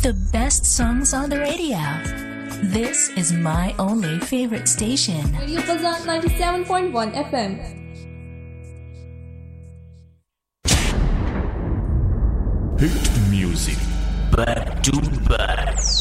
The best songs on the radio. This is my only favorite station. Radio Bazan 97.1 FM. Hit music back to back.